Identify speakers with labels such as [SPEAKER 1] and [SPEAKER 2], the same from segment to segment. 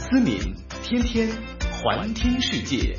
[SPEAKER 1] 思敏天天环听世界。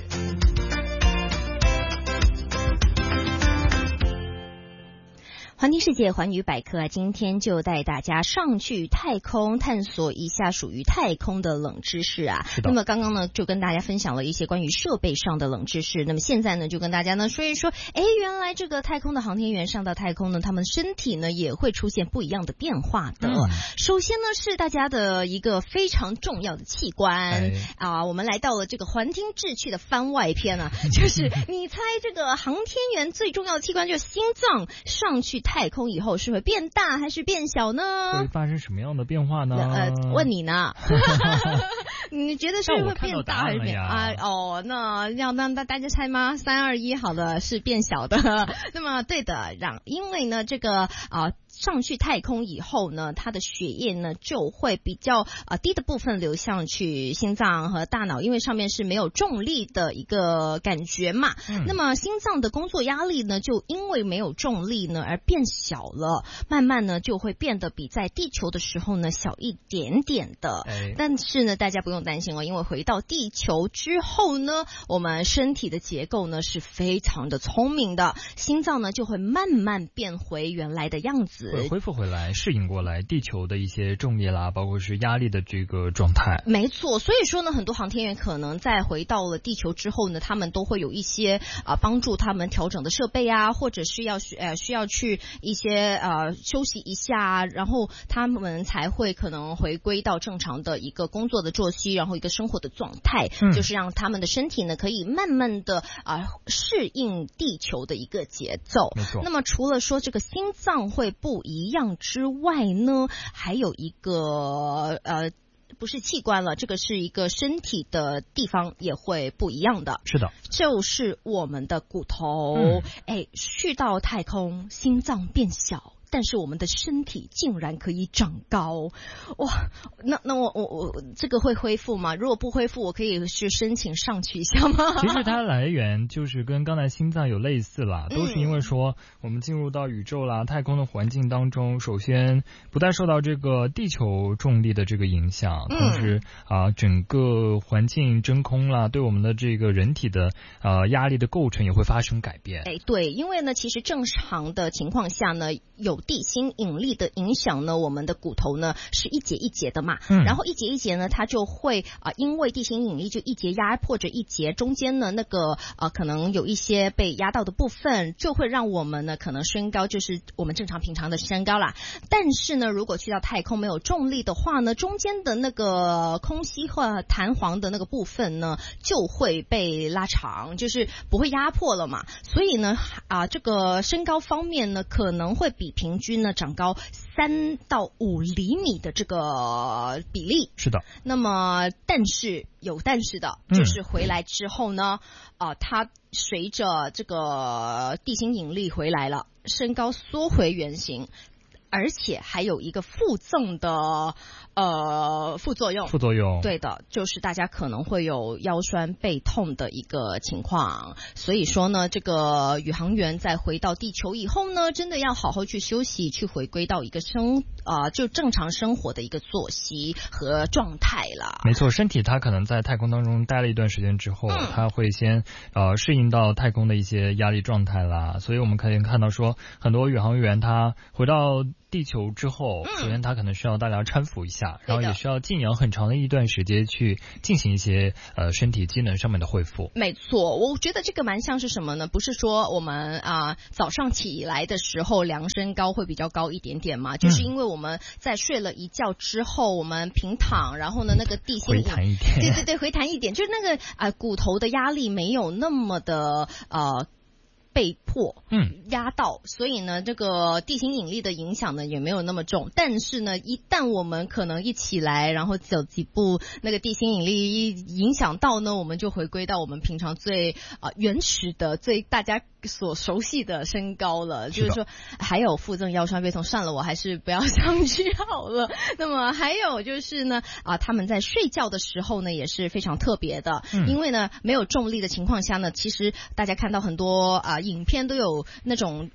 [SPEAKER 2] 环听世界，环宇百科，今天就带大家上去太空探索一下属于太空的冷知识啊。那么刚刚呢就跟大家分享了一些关于设备上的冷知识，那么现在呢就跟大家呢说一说，原来这个太空的航天员上到太空呢，他们身体呢也会出现不一样的变化的。首先呢是大家的一个非常重要的器官我们来到了这个环听志趣的番外篇啊，就是你猜这个航天员最重要的器官就是心脏，上去太空以后是会变大还是变小呢？
[SPEAKER 3] 会发生什么样的变化呢？
[SPEAKER 2] 问你呢？你觉得是会变大还是变那要让大家猜吗？3、2、1，好了，是变小的。那么对的，因为呢这个上去太空以后呢，它的血液呢就会比较低的部分流向去心脏和大脑，因为上面是没有重力的一个感觉嘛。那么心脏的工作压力呢，就因为没有重力呢而变小了，慢慢呢就会变得比在地球的时候呢小一点点的。但是呢大家不用担心因为回到地球之后呢，我们身体的结构呢是非常的聪明的，心脏呢就会慢慢变回原来的样子，
[SPEAKER 3] 会恢复回来，适应过来地球的一些重力啦，包括是压力的这个状态。
[SPEAKER 2] 没错，所以说呢，很多航天员可能在回到了地球之后呢，他们都会有一些帮助他们调整的设备啊，或者是需要去一些休息一下，然后他们才会可能回归到正常的一个工作的作息，然后一个生活的状态，就是让他们的身体呢可以慢慢的适应地球的一个节奏。
[SPEAKER 3] 没错。
[SPEAKER 2] 那么除了说这个心脏会不一样之外呢，还有一个不是器官了，这个是一个身体的地方也会不一样的。
[SPEAKER 3] 是的，
[SPEAKER 2] 就是我们的骨头。去到太空，心脏变小，但是我们的身体竟然可以长高。哇，那我这个会恢复吗？如果不恢复，我可以去申请上去一下吗？
[SPEAKER 3] 其实它的来源就是跟刚才心脏有类似啦，都是因为说我们进入到宇宙啦、太空的环境当中，首先不再受到这个地球重力的这个影响，同时整个环境真空啦，对我们的这个人体的压力的构成也会发生改变。
[SPEAKER 2] 对，因为呢其实正常的情况下呢，有地心引力的影响呢，我们的骨头呢是一节一节的嘛，然后一节一节呢，它就会因为地心引力就一节压迫着一节，中间呢那个可能有一些被压到的部分，就会让我们呢可能身高就是我们正常平常的身高啦。但是呢，如果去到太空没有重力的话呢，中间的那个空隙或弹簧的那个部分呢就会被拉长，就是不会压迫了嘛。所以呢这个身高方面呢可能会比平均呢长高3到5厘米的这个比例。
[SPEAKER 3] 是的。
[SPEAKER 2] 那么但是的，就是回来之后呢它随着这个地心引力回来了，身高缩回原形，而且还有一个附赠的副作用。对的，就是大家可能会有腰酸背痛的一个情况。所以说呢，这个宇航员在回到地球以后呢，真的要好好去休息，去回归到一个就正常生活的一个作息和状态了。
[SPEAKER 3] 没错，身体它可能在太空当中待了一段时间之后，它会先适应到太空的一些压力状态啦。所以我们可以看到说，很多宇航员他回到地球之后，首先他可能需要大家搀扶一下，然后也需要静养很长的一段时间去进行一些身体机能上面的恢复。
[SPEAKER 2] 没错，我觉得这个蛮像是什么呢？不是说我们早上起来的时候量身高会比较高一点点嘛，就是因为我们在睡了一觉之后，我们平躺，然后呢那个地心
[SPEAKER 3] 回弹一点，
[SPEAKER 2] 对，回弹一点，就是那个骨头的压力没有那么的被迫压到，所以呢这个地心引力的影响呢也没有那么重。但是呢一旦我们可能一起来，然后走几步，那个地心引力一影响到呢，我们就回归到我们平常最原始的最大家所熟悉的身高了。就是说还有附赠腰酸背痛，算了，我还是不要上去好了。那么还有就是呢他们在睡觉的时候呢也是非常特别的，因为呢没有重力的情况下呢，其实大家看到很多影片都有那种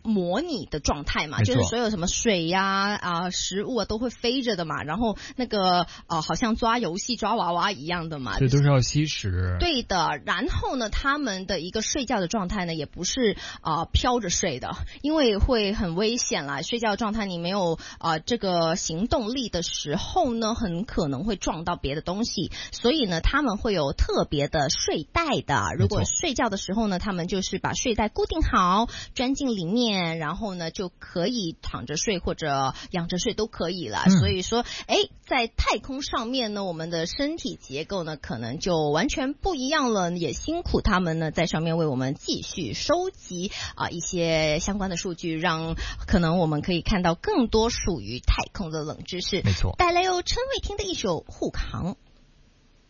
[SPEAKER 2] 模拟的状态嘛，就是所有什么水呀食物都会飞着的嘛，然后那个好像抓游戏抓娃娃一样的嘛，
[SPEAKER 3] 所以都是要吸食。
[SPEAKER 2] 对的，然后呢，他们的一个睡觉的状态呢，也不是飘着睡的，因为会很危险啦。睡觉的状态你没有这个行动力的时候呢，很可能会撞到别的东西，所以呢，他们会有特别的睡袋的。如果睡觉的时候呢，他们就是把睡袋固定好，钻进里面，然后呢就可以躺着睡或者仰着睡都可以了。所以说，在太空上面呢，我们的身体结构呢可能就完全不一样了，也辛苦他们呢在上面为我们继续收集一些相关的数据，让可能我们可以看到更多属于太空的冷知识。
[SPEAKER 3] 没错，
[SPEAKER 2] 带来由陈伟霆的一首《护航》。